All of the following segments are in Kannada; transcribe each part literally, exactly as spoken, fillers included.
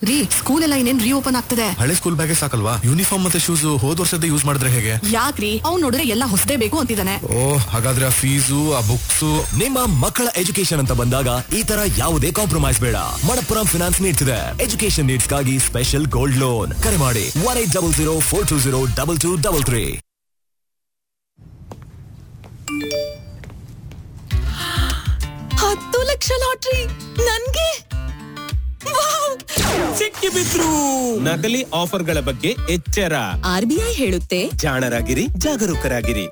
ರೀ, ಸ್ಕೂಲ್ ಎಲ್ಲ ಇನ್ನೇನ್ ರೀಓಪನ್ ಆಗ್ತದೆ. ಹಳೆ ಸ್ಕೂಲ್ ಬ್ಯಾಗೇ ಸಾಕಲ್ವಾ? ಯೂನಿಫಾರ್ಮ್ ಮತ್ತೆ ಶೂಸ್ ಹೋದ್ ವರ್ಷದ ಯೂಸ್ ಮಾಡಿದ್ರೆ ಹೇಗೆ? ಯಾಕ್ರಿ, ಅವ್ನು ನೋಡಿದ್ರೆ ಎಲ್ಲ ಹೊಸದೇ ಬೇಕು ಅಂತಿದ್ದಾನೆ. ಓ, ಹಾಗಾದ್ರೆ ಆ ಫೀಸು ಆ ಬುಕ್ಸ್. ನಿಮ್ಮ ಮಕ್ಕಳ ಎಜುಕೇಶನ್ ಅಂತ ಬಂದಾಗ ಈ ತರ ಯಾವುದೇ ಕಾಂಪ್ರಮೈಸ್ ಬೇಡ. ಮಣಪ್ಪುರಂ ಫಿನಾನ್ಸ್ ನೀಡ್ಸ್ ಇದೆ ಎಜುಕೇಶನ್ ನೀಡ್ಸ್ ಗಾಗಿ ಸ್ಪೆಷಲ್ ಗೋಲ್ಡ್ ಲೋನ್. ಕರೆ ಮಾಡಿ one eight double zero four two zero double two double three. ಹತ್ತು ಲಕ್ಷ ಲಾಟ್ರಿ ನನ್ಗೆ! ಸಿಕ್ಕಿ ಬಿದ್ರು. ನಕಲಿ ಆಫರ್ಗಳ ಬಗ್ಗೆ ಎಚ್ಚರ. ಆರ್ಬಿಐ ಹೇಳುತ್ತೆ, ಜಾಣರಾಗಿರಿ, ಜಾಗರೂಕರಾಗಿರಿ.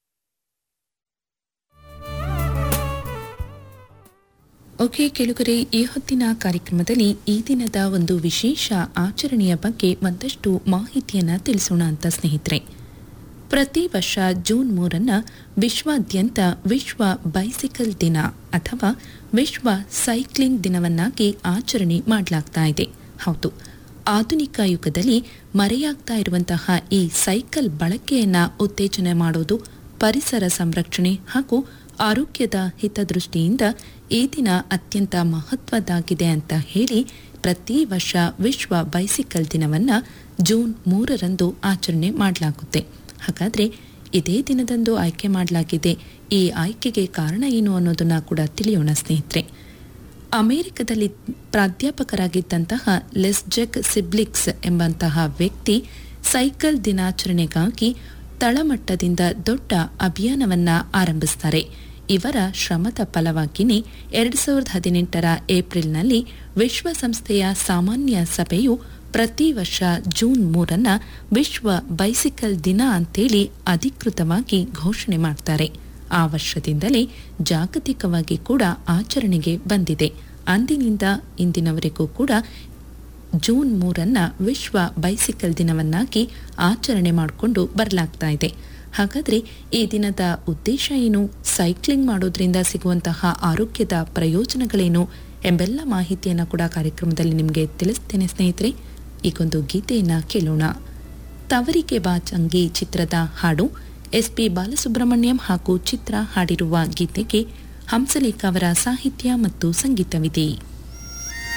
ಓಕೆ ಕೇಳುಗರೆ, ಈ ಹೊತ್ತಿನ ಕಾರ್ಯಕ್ರಮದಲ್ಲಿ ಈ ದಿನದ ಒಂದು ವಿಶೇಷ ಆಚರಣೆಯ ಬಗ್ಗೆ ಒಂದಷ್ಟು ಮಾಹಿತಿಯನ್ನು ತಿಳಿಸೋಣ ಅಂತ ಸ್ನೇಹಿತರೆ. ಪ್ರತಿ ವರ್ಷ ಜೂನ್ ಮೂರನ್ನ ವಿಶ್ವಾದ್ಯಂತ ವಿಶ್ವ ಬೈಸಿಕಲ್ ದಿನ ಅಥವಾ ವಿಶ್ವ ಸೈಕ್ಲಿಂಗ್ ದಿನವನ್ನಾಗಿ ಆಚರಣೆ ಮಾಡಲಾಗ್ತಾ ಇದೆ. ಹೌದು, ಆಧುನಿಕ ಯುಗದಲ್ಲಿ ಮರೆಯಾಗ್ತಾ ಇರುವಂತಹ ಈ ಸೈಕಲ್ ಬಳಕೆಯನ್ನು ಉತ್ತೇಜನ ಮಾಡೋದು, ಪರಿಸರ ಸಂರಕ್ಷಣೆ ಹಾಗೂ ಆರೋಗ್ಯದ ಹಿತದೃಷ್ಟಿಯಿಂದ ಈ ದಿನ ಅತ್ಯಂತ ಮಹತ್ವದ್ದಾಗಿದೆ ಅಂತ ಹೇಳಿ ಪ್ರತಿ ವರ್ಷ ವಿಶ್ವ ಬೈಸಿಕಲ್ ದಿನವನ್ನು ಜೂನ್ ಮೂರರಂದು ಆಚರಣೆ ಮಾಡಲಾಗುತ್ತೆ. ಹಾಗಾದರೆ ಇದೇ ದಿನದಂದು ಆಯ್ಕೆ ಮಾಡಲಾಗಿದೆ. ಈ ಆಯ್ಕೆಗೆ ಕಾರಣ ಏನು ಅನ್ನೋದನ್ನು ಕೂಡ ತಿಳಿಯೋಣ ಸ್ನೇಹಿತರೆ. ಅಮೆರಿಕದಲ್ಲಿ ಪ್ರಾಧ್ಯಾಪಕರಾಗಿದ್ದಂತಹ ಲೆಸ್ಜೆಕ್ ಸಿಬ್ಲಿಕ್ಸ್ ಎಂಬಂತಹ ವ್ಯಕ್ತಿ ಸೈಕಲ್ ದಿನಾಚರಣೆಗಾಗಿ ತಳಮಟ್ಟದಿಂದ ದೊಡ್ಡ ಅಭಿಯಾನವನ್ನು ಆರಂಭಿಸ್ತಾರೆ. ಇವರ ಶ್ರಮದ ಫಲವಾಗಿಯೇ ಎರಡು ಸಾವಿರದ ಹದಿನೆಂಟರ ಏಪ್ರಿಲ್ನಲ್ಲಿ ವಿಶ್ವಸಂಸ್ಥೆಯ ಸಾಮಾನ್ಯ ಸಭೆಯು ಪ್ರತಿ ವರ್ಷ ಜೂನ್ ಮೂರನ್ನ ವಿಶ್ವ ಬೈಸಿಕಲ್ ದಿನ ಅಂತೇಳಿ ಅಧಿಕೃತವಾಗಿ ಘೋಷಣೆ ಮಾಡ್ತಾರೆ. ಆ ವರ್ಷದಿಂದಲೇ ಜಾಗತಿಕವಾಗಿ ಕೂಡ ಆಚರಣೆಗೆ ಬಂದಿದೆ. ಅಂದಿನಿಂದ ಇಂದಿನವರೆಗೂ ಕೂಡ ಜೂನ್ ಮೂರನ್ನ ವಿಶ್ವ ಬೈಸಿಕಲ್ ದಿನವನ್ನಾಗಿ ಆಚರಣೆ ಮಾಡಿಕೊಂಡು ಬರಲಾಗ್ತಾ ಇದೆ. ಹಾಗಾದರೆ ಈ ದಿನದ ಉದ್ದೇಶ ಏನು, ಸೈಕ್ಲಿಂಗ್ ಮಾಡೋದ್ರಿಂದ ಸಿಗುವಂತಹ ಆರೋಗ್ಯದ ಪ್ರಯೋಜನಗಳೇನು ಎಂಬೆಲ್ಲ ಮಾಹಿತಿಯನ್ನು ಕೂಡ ಕಾರ್ಯಕ್ರಮದಲ್ಲಿ ನಿಮಗೆ ತಿಳಿಸ್ತೇನೆ ಸ್ನೇಹಿತರೆ. ಈಗೊಂದು ಗೀತೆಯನ್ನು ಕೇಳೋಣ. ತವರಿಗೆ ಬಾ ಚಂಗಿ ಚಿತ್ರದ ಹಾಡು ಎಸ್ ಪಿ ಬಾಲಸುಬ್ರಹ್ಮಣ್ಯಂ ಹಾಗೂ ಚಿತ್ರ ಹಾಡಿರುವ ಗೀತೆಗೆ ಹಂಸಲೇಖ ಅವರ ಸಾಹಿತ್ಯ ಮತ್ತು ಸಂಗೀತವಿದೆ.